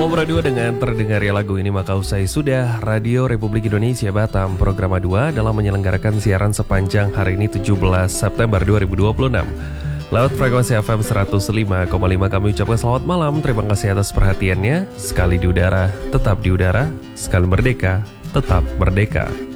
2 dengan terdengarnya lagu ini maka usai sudah Radio Republik Indonesia Batam Program 2 dalam menyelenggarakan siaran sepanjang hari ini 17 September 2026. Lewat frekuensi FM 105,5 kami ucapkan selamat malam. Terima kasih atas perhatiannya. Sekali di udara, tetap di udara. Sekali merdeka, tetap merdeka.